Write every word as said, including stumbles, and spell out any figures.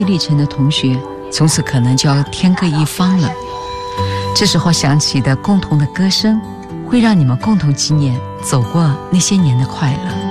历程的同学，从此可能就要天各一方了。这时候响起的共同的歌声，会让你们共同纪念走过那些年的快乐。